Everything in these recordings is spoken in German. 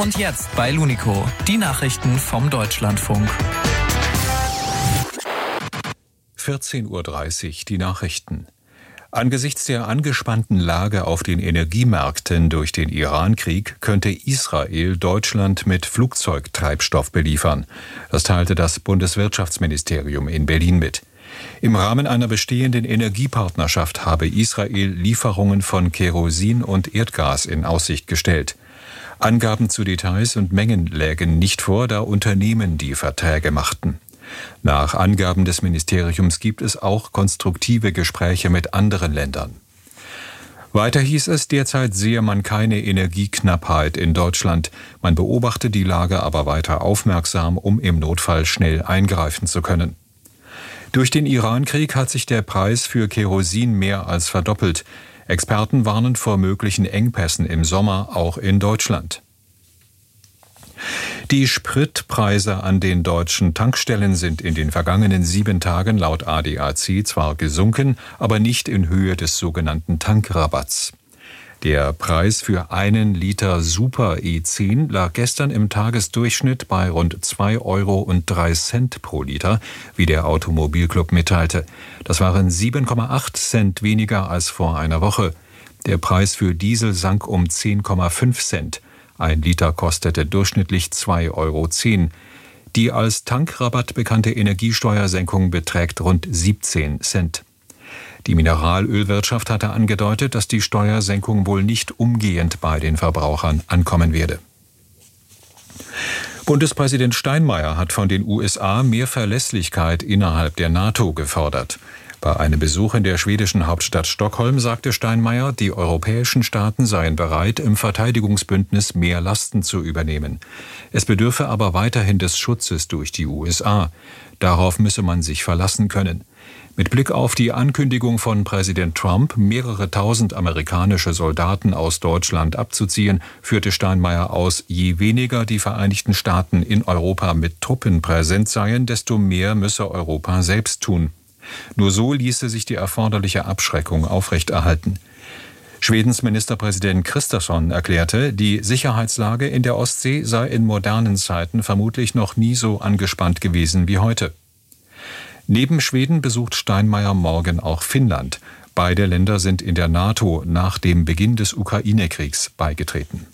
Und jetzt bei Lunico, die Nachrichten vom Deutschlandfunk. 14:30 Uhr, die Nachrichten. Angesichts der angespannten Lage auf den Energiemärkten durch den Iran-Krieg könnte Israel Deutschland mit Flugzeugtreibstoff beliefern. Das teilte das Bundeswirtschaftsministerium in Berlin mit. Im Rahmen einer bestehenden Energiepartnerschaft habe Israel Lieferungen von Kerosin und Erdgas in Aussicht gestellt. Angaben zu Details und Mengen lägen nicht vor, da Unternehmen die Verträge machten. Nach Angaben des Ministeriums gibt es auch konstruktive Gespräche mit anderen Ländern. Weiter hieß es, derzeit sehe man keine Energieknappheit in Deutschland. Man beobachte die Lage aber weiter aufmerksam, um im Notfall schnell eingreifen zu können. Durch den Iran-Krieg hat sich der Preis für Kerosin mehr als verdoppelt. Experten warnen vor möglichen Engpässen im Sommer, auch in Deutschland. Die Spritpreise an den deutschen Tankstellen sind in den vergangenen 7 Tagen laut ADAC zwar gesunken, aber nicht in Höhe des sogenannten Tankrabatts. Der Preis für 1 Liter Super E10 lag gestern im Tagesdurchschnitt bei rund 2,03 € pro Liter, wie der Automobilclub mitteilte. Das waren 7,8 Cent weniger als vor einer Woche. Der Preis für Diesel sank um 10,5 Cent. 1 Liter kostete durchschnittlich 2,10 €. Die als Tankrabatt bekannte Energiesteuersenkung beträgt rund 17 Cent. Die Mineralölwirtschaft hatte angedeutet, dass die Steuersenkung wohl nicht umgehend bei den Verbrauchern ankommen werde. Bundespräsident Steinmeier hat von den USA mehr Verlässlichkeit innerhalb der NATO gefordert. Bei einem Besuch in der schwedischen Hauptstadt Stockholm sagte Steinmeier, die europäischen Staaten seien bereit, im Verteidigungsbündnis mehr Lasten zu übernehmen. Es bedürfe aber weiterhin des Schutzes durch die USA. Darauf müsse man sich verlassen können. Mit Blick auf die Ankündigung von Präsident Trump, mehrere tausend amerikanische Soldaten aus Deutschland abzuziehen, führte Steinmeier aus, je weniger die Vereinigten Staaten in Europa mit Truppen präsent seien, desto mehr müsse Europa selbst tun. Nur so ließe sich die erforderliche Abschreckung aufrechterhalten. Schwedens Ministerpräsident Kristersson erklärte, die Sicherheitslage in der Ostsee sei in modernen Zeiten vermutlich noch nie so angespannt gewesen wie heute. Neben Schweden besucht Steinmeier morgen auch Finnland. Beide Länder sind in der NATO nach dem Beginn des Ukraine-Kriegs beigetreten.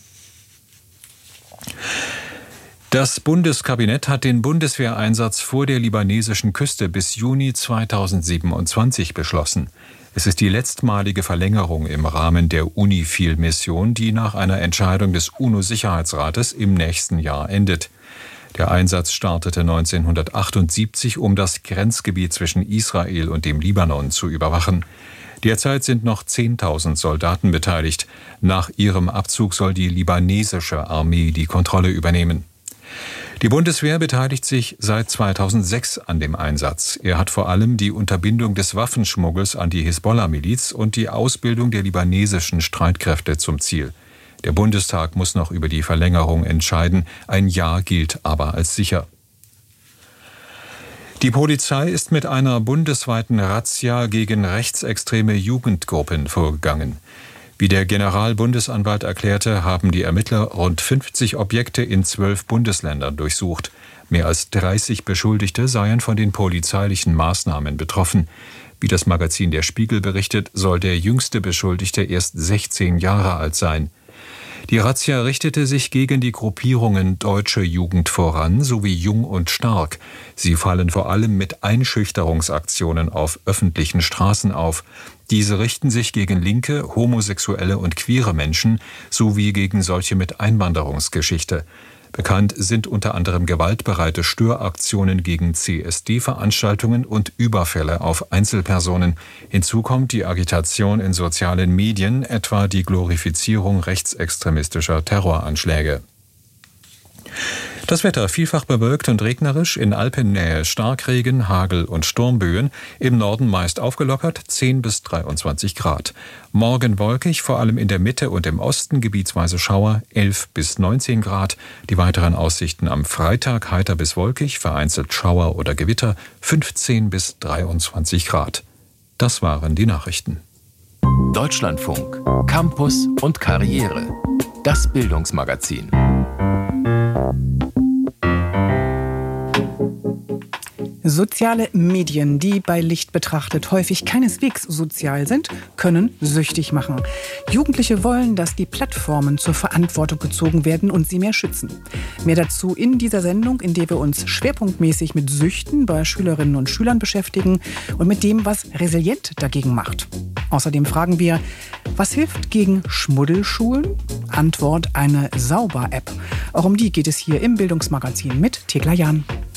Das Bundeskabinett hat den Bundeswehreinsatz vor der libanesischen Küste bis Juni 2027 beschlossen. Es ist die letztmalige Verlängerung im Rahmen der UNIFIL-Mission, die nach einer Entscheidung des UNO-Sicherheitsrates im nächsten Jahr endet. Der Einsatz startete 1978, um das Grenzgebiet zwischen Israel und dem Libanon zu überwachen. Derzeit sind noch 10.000 Soldaten beteiligt. Nach ihrem Abzug soll die libanesische Armee die Kontrolle übernehmen. Die Bundeswehr beteiligt sich seit 2006 an dem Einsatz. Er hat vor allem die Unterbindung des Waffenschmuggels an die Hisbollah-Miliz und die Ausbildung der libanesischen Streitkräfte zum Ziel. Der Bundestag muss noch über die Verlängerung entscheiden. Ein Ja gilt aber als sicher. Die Polizei ist mit einer bundesweiten Razzia gegen rechtsextreme Jugendgruppen vorgegangen. Wie der Generalbundesanwalt erklärte, haben die Ermittler rund 50 Objekte in 12 Bundesländern durchsucht. Mehr als 30 Beschuldigte seien von den polizeilichen Maßnahmen betroffen. Wie das Magazin Der Spiegel berichtet, soll der jüngste Beschuldigte erst 16 Jahre alt sein. Die Razzia richtete sich gegen die Gruppierungen Deutsche Jugend voran sowie Jung und Stark. Sie fallen vor allem mit Einschüchterungsaktionen auf öffentlichen Straßen auf. Diese richten sich gegen linke, homosexuelle und queere Menschen sowie gegen solche mit Einwanderungsgeschichte. Bekannt sind unter anderem gewaltbereite Störaktionen gegen CSD-Veranstaltungen und Überfälle auf Einzelpersonen. Hinzu kommt die Agitation in sozialen Medien, etwa die Glorifizierung rechtsextremistischer Terroranschläge. Das Wetter vielfach bewölkt und regnerisch, in Alpennähe Starkregen, Hagel und Sturmböen, im Norden meist aufgelockert 10 bis 23 Grad. Morgen wolkig, vor allem in der Mitte und im Osten gebietsweise Schauer 11 bis 19 Grad. Die weiteren Aussichten am Freitag heiter bis wolkig, vereinzelt Schauer oder Gewitter 15 bis 23 Grad. Das waren die Nachrichten. Deutschlandfunk, Campus und Karriere. Das Bildungsmagazin. Soziale Medien, die bei Licht betrachtet häufig keineswegs sozial sind, können süchtig machen. Jugendliche wollen, dass die Plattformen zur Verantwortung gezogen werden und sie mehr schützen. Mehr dazu in dieser Sendung, in der wir uns schwerpunktmäßig mit Süchten bei Schülerinnen und Schülern beschäftigen und mit dem, was resilient dagegen macht. Außerdem fragen wir, was hilft gegen Schmuddelschulen? Antwort: eine Sauber-App. Auch um die geht es hier im Bildungsmagazin mit Thekla Jahn.